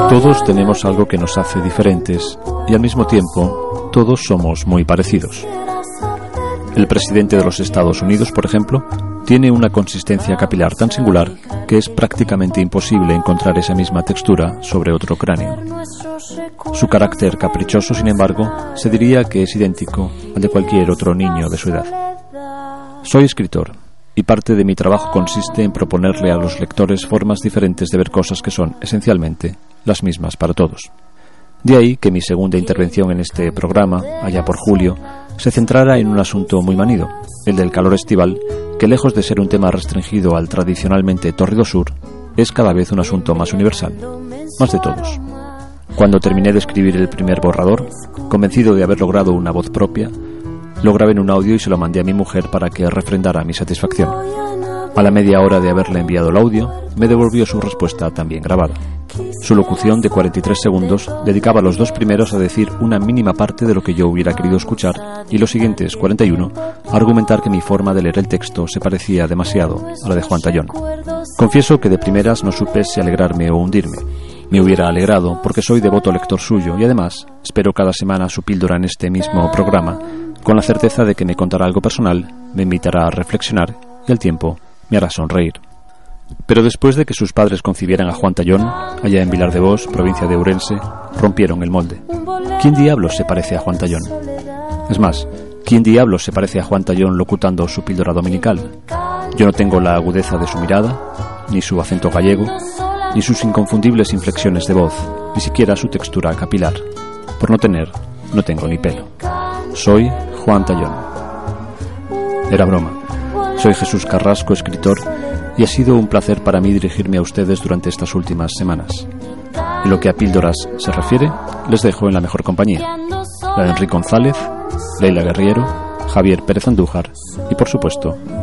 Todos tenemos algo que nos hace diferentes y al mismo tiempo todos somos muy parecidos. El presidente de los Estados Unidos, por ejemplo, tiene una consistencia capilar tan singular que es prácticamente imposible encontrar esa misma textura sobre otro cráneo. Su carácter caprichoso, sin embargo, se diría que es idéntico al de cualquier otro niño de su edad. Soy escritor y parte de mi trabajo consiste en proponerle a los lectores formas diferentes de ver cosas que son, esencialmente, las mismas para todos. De ahí que mi segunda intervención en este programa, allá por julio, se centrara en un asunto muy manido, el del calor estival, que lejos de ser un tema restringido al tradicionalmente tórrido sur, es cada vez un asunto más universal, más de todos. Cuando terminé de escribir el primer borrador, convencido de haber logrado una voz propia, lo grabé en un audio y se lo mandé a mi mujer para que refrendara mi satisfacción. A la media hora de haberle enviado el audio, me devolvió su respuesta también grabada. Su locución de 43 segundos dedicaba los 2 primeros a decir una mínima parte de lo que yo hubiera querido escuchar y los siguientes 41 a argumentar que mi forma de leer el texto se parecía demasiado a la de Juan Tallón. Confieso que de primeras no supe si alegrarme o hundirme. Me hubiera alegrado porque soy devoto lector suyo y además espero cada semana su píldora en este mismo programa con la certeza de que me contará algo personal, me invitará a reflexionar y al tiempo me hará sonreír. Pero después de que sus padres concibieran a Juan Tallón, allá en Vilar de Bos, provincia de Ourense, rompieron el molde. ¿Quién diablos se parece a Juan Tallón? Es más, ¿quién diablos se parece a Juan Tallón locutando su píldora dominical? Yo no tengo la agudeza de su mirada, ni su acento gallego, ni sus inconfundibles inflexiones de voz, ni siquiera su textura capilar. Por no tener, no tengo ni pelo. Soy Juan Tallón. Era broma. Soy Jesús Carrasco, escritor, y ha sido un placer para mí dirigirme a ustedes durante estas últimas semanas. En lo que a píldoras se refiere, les dejo en la mejor compañía, la de Enrique González, Leila Guerriero, Javier Pérez Andújar y, por supuesto,